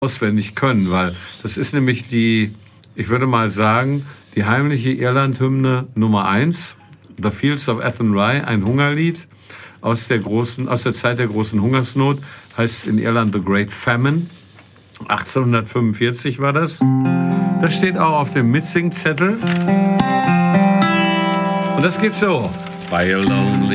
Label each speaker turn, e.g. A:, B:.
A: auswendig können, weil das ist nämlich die, ich würde mal sagen, die heimliche Irland-Hymne Nummer 1, The Fields of Athenry, ein Hungerlied aus der Zeit der großen Hungersnot, heißt in Irland The Great Famine. 1845 war das. Das steht auch auf dem Mitsingzettel. Und das geht so. By a lonely